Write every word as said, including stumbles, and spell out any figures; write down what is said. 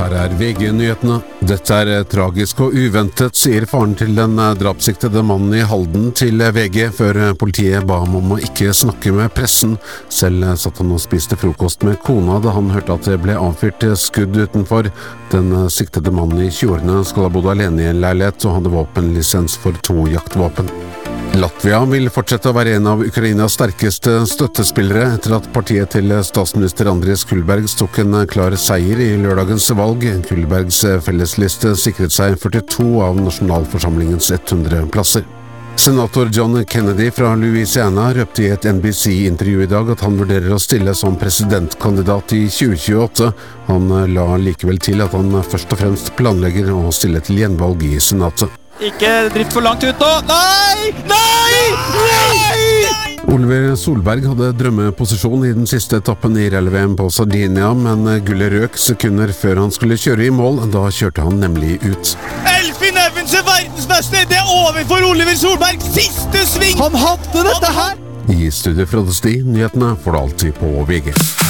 Her er V G-nyhetene. Dette er tragisk og uventet, sier faren til den drapssiktede mannen i Halden til V G, før politiet ba ham om å ikke snakke med pressen. Selv satt han og spiste frokost med kona da han hørte at det ble avfyrt skudd utenfor. Den siktede mannen i tjueårene skal ha bodd alene i en leilighet og hadde våpenlisens for to jaktvåpen. Latvia vil fortsette å være en av Ukrainas sterkeste støttespillere etter at partiet til statsminister Andris Kulbergs tok en klar seier i lørdagens valg. Kulbergs fellesliste sikret seg førtito av nasjonalforsamlingens hundre plasser. Senator John Kennedy fra Louisiana røpte i et N B C-intervju i dag at han vurderer å stille som presidentkandidat i tjue tjueåtte. Han la likevel til at han først og fremst planlegger å stille til gjenvalg i senatet. Ikke drift for langt ut nå. Nei! Nei! Nei! Oliver Solberg hadde drømmeposisjon i den siste etappen i rally-V M på Sardinia, men gullet røk sekunder før han skulle kjøre i mål. Da kjørte han nemlig ut. Elfyn Evans er verdensmester! Det er over for Oliver Solberg! Siste sving! Han hadde dette her! I studio fra Sti, nyhetene får du alltid på V G.